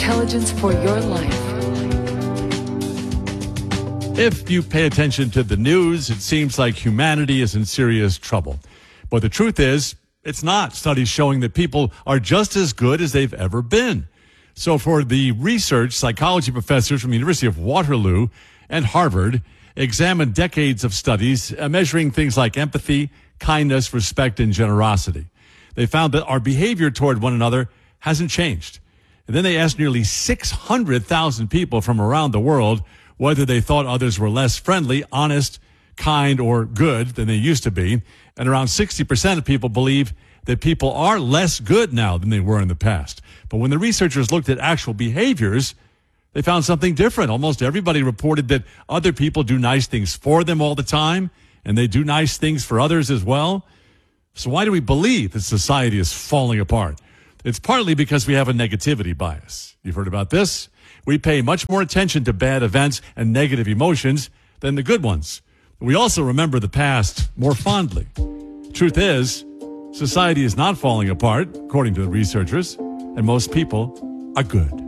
intelligence for your life. If you pay attention to the news, it seems like humanity is in serious trouble. But the truth is, it's not. Studies showing that people are just as good as they've ever been. So for the research, psychology professors from the University of Waterloo and Harvard examined decades of studies measuring things like empathy, kindness, respect, and generosity. They found that our behavior toward one another hasn't changed. And then they asked nearly 600,000 people from around the world whether they thought others were less friendly, honest, kind, or good than they used to be. And around 60% of people believe that people are less good now than they were in the past. But when the researchers looked at actual behaviors, they found something different. Almost everybody reported that other people do nice things for them all the time, and they do nice things for others as well. So why do we believe that society is falling apart? It's partly because we have a negativity bias. You've heard about this? We pay much more attention to bad events and negative emotions than the good ones. We also remember the past more fondly. Truth is, society is not falling apart, according to the researchers, and most people are good.